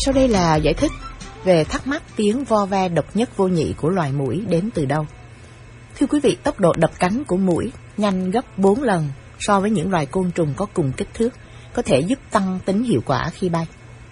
Sau đây là giải thích về thắc mắc tiếng vo ve độc nhất vô nhị của loài muỗi đến từ đâu. Thưa quý vị, tốc độ đập cánh của muỗi nhanh gấp 4 lần so với những loài côn trùng có cùng kích thước, có thể giúp tăng tính hiệu quả khi bay.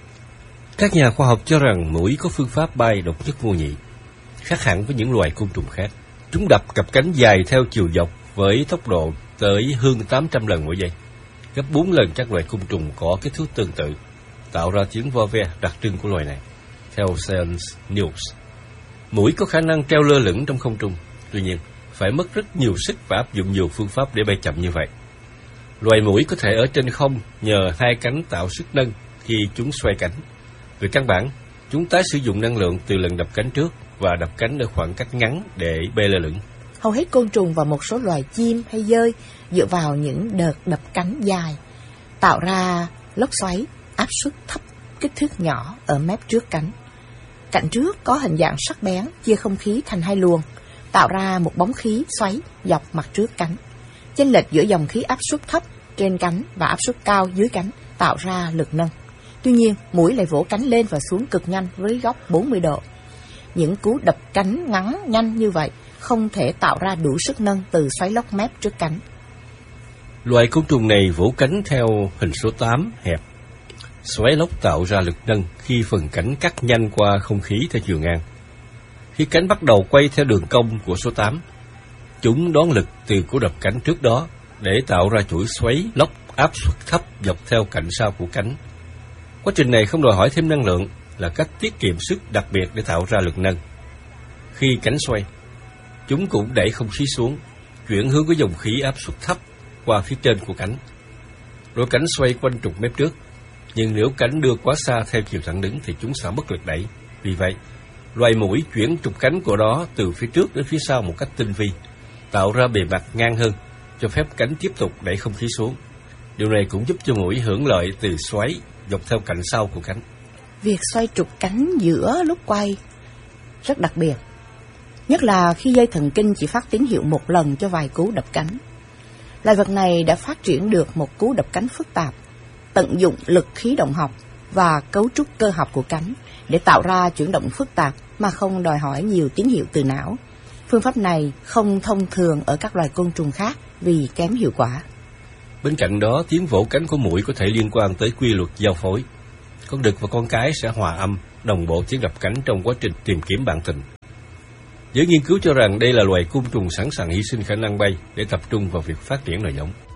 Các nhà khoa học cho rằng muỗi có phương pháp bay độc nhất vô nhị, khác hẳn với những loài côn trùng khác. Chúng đập cặp cánh dài theo chiều dọc với tốc độ tới hơn 800 lần mỗi giây, gấp 4 lần các loài côn trùng có kích thước tương tự, tạo ra tiếng vo ve đặc trưng của loài này. Theo Science News, muỗi có khả năng treo lơ lửng trong không trung, tuy nhiên phải mất rất nhiều sức và áp dụng nhiều phương pháp để bay chậm như vậy. Loài muỗi có thể ở trên không nhờ hai cánh tạo sức nâng khi chúng xoay cánh. Về căn bản, chúng tái sử dụng năng lượng từ lần đập cánh trước và đập cánh ở khoảng cách ngắn để bay lơ lửng. Hầu hết côn trùng và một số loài chim hay dơi dựa vào những đợt đập cánh dài tạo ra lốc xoáy áp suất thấp kích thước nhỏ ở mép trước cánh. Cạnh trước có hình dạng sắc bén chia không khí thành hai luồng, tạo ra một bóng khí xoáy dọc mặt trước cánh. Chênh lệch giữa dòng khí áp suất thấp trên cánh và áp suất cao dưới cánh tạo ra lực nâng. Tuy nhiên, muỗi lại vỗ cánh lên và xuống cực nhanh với góc 40 độ. Những cú đập cánh ngắn nhanh như vậy không thể tạo ra đủ sức nâng từ xoáy lốc mép trước cánh. Loài côn trùng này vỗ cánh theo hình số 8 hẹp. Xoáy lốc tạo ra lực nâng khi phần cánh cắt nhanh qua không khí theo chiều ngang. Khi cánh bắt đầu quay theo đường cong của số 8, chúng đón lực từ cú đập cánh trước đó để tạo ra chuỗi xoáy lốc áp suất thấp dọc theo cạnh sau của cánh. Quá trình này không đòi hỏi thêm năng lượng, là cách tiết kiệm sức đặc biệt để tạo ra lực nâng. Khi cánh xoay, chúng cũng đẩy không khí xuống, chuyển hướng của dòng khí áp suất thấp qua phía trên của cánh. Rồi cánh xoay quanh trục mép trước, nhưng nếu cánh đưa quá xa theo chiều thẳng đứng thì chúng sẽ mất lực đẩy. Vì vậy, loài muỗi chuyển trục cánh của nó từ phía trước đến phía sau một cách tinh vi, tạo ra bề mặt ngang hơn, cho phép cánh tiếp tục đẩy không khí xuống. Điều này cũng giúp cho muỗi hưởng lợi từ xoáy dọc theo cạnh sau của cánh. Việc xoay trục cánh giữa lúc quay rất đặc biệt, nhất là khi dây thần kinh chỉ phát tín hiệu một lần cho vài cú đập cánh. Loài vật này đã phát triển được một cú đập cánh phức tạp, tận dụng lực khí động học và cấu trúc cơ học của cánh để tạo ra chuyển động phức tạp mà không đòi hỏi nhiều tín hiệu từ não. Phương pháp này không thông thường ở các loài côn trùng khác vì kém hiệu quả. Bên cạnh đó, tiếng vỗ cánh của muỗi có thể liên quan tới quy luật giao phối. Con đực và con cái sẽ hòa âm đồng bộ tiếng đập cánh trong quá trình tìm kiếm bạn tình. Giới nghiên cứu cho rằng đây là loài côn trùng sẵn sàng hy sinh khả năng bay để tập trung vào việc phát triển nòi giống.